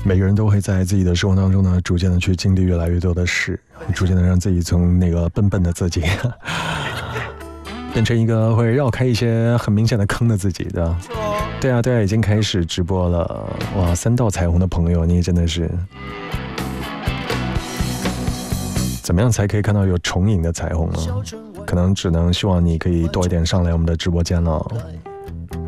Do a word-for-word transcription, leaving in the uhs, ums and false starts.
每个人都会在自己的生活当中呢，逐渐的去经历越来越多的事，逐渐的让自己从那个笨笨的自己变成一个会绕开一些很明显的坑的自己的。对啊对啊，已经开始直播了。哇，三道彩虹的朋友，你真的是怎么样才可以看到有重影的彩虹呢？可能只能希望你可以多一点上来我们的直播间了。